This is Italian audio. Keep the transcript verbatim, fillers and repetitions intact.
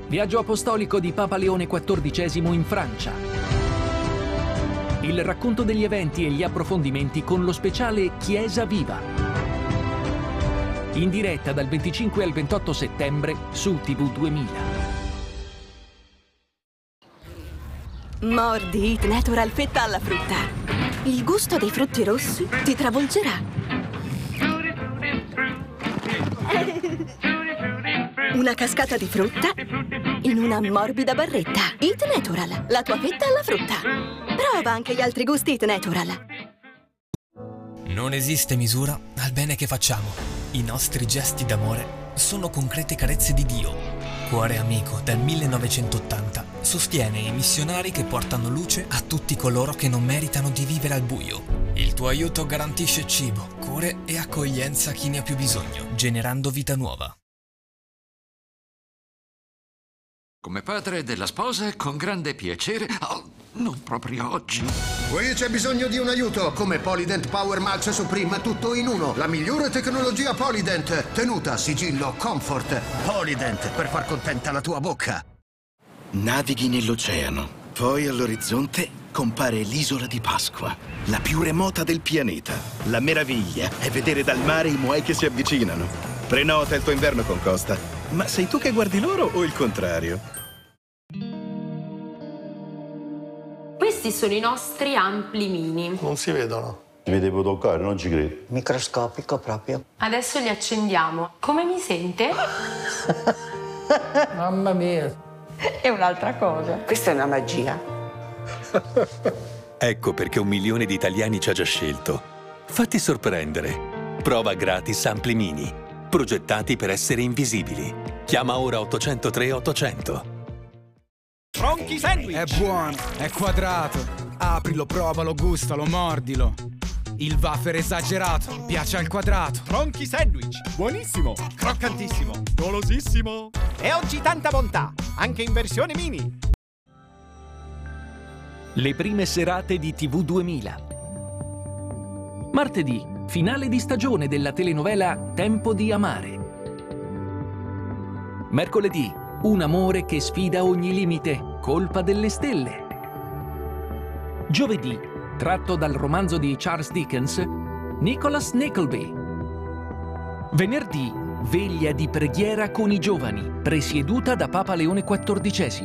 Viaggio apostolico di Papa Leone quattordicesimo in Francia. Il racconto degli eventi e gli approfondimenti con lo speciale Chiesa Viva. In diretta dal venticinque al ventotto settembre su T V duemila. Mordi Eat Natural fetta alla frutta. Il gusto dei frutti rossi ti travolgerà. Una cascata di frutta in una morbida barretta. Eat Natural, la tua fetta alla frutta. Prova anche gli altri gusti Eat Natural. Non esiste misura al bene che facciamo. I nostri gesti d'amore sono concrete carezze di Dio. Cuore Amico del millenovecentottanta sostiene i missionari che portano luce a tutti coloro che non meritano di vivere al buio. Il tuo aiuto garantisce cibo, cure e accoglienza a chi ne ha più bisogno, generando vita nuova. Come padre della sposa, con grande piacere... Oh, non proprio oggi. Qui c'è bisogno di un aiuto. Come Polydent Power Max Supreme, tutto in uno. La migliore tecnologia Polydent. Tenuta, sigillo, comfort. Polydent, per far contenta la tua bocca. Navighi nell'oceano. Poi all'orizzonte compare l'isola di Pasqua, la più remota del pianeta. La meraviglia è vedere dal mare i Moai che si avvicinano. Prenota il tuo inverno con Costa. Ma sei tu che guardi loro o il contrario? Questi sono i nostri ampli mini. Non si vedono. Mi devo toccare, non ci credo. Microscopico proprio. Adesso li accendiamo. Come mi sente? Mamma mia. È un'altra cosa. Questa è una magia. Ecco perché un milione di italiani ci ha già scelto. Fatti sorprendere. Prova gratis Ampli Mini. Progettati per essere invisibili. Chiama ora ottocentotre ottocento. Tronchi Sandwich! È buono, è quadrato. Aprilo, provalo, gustalo, mordilo. Il wafer esagerato, piace al quadrato. Tronchi Sandwich, buonissimo, croccantissimo, golosissimo. E oggi tanta bontà, anche in versione mini. Le prime serate di T V duemila. Martedì, finale di stagione della telenovela Tempo di amare. Mercoledì, un amore che sfida ogni limite, colpa delle stelle. Giovedì, tratto dal romanzo di Charles Dickens, Nicholas Nickleby. Venerdì, veglia di preghiera con i giovani, presieduta da Papa Leone quattordicesimo.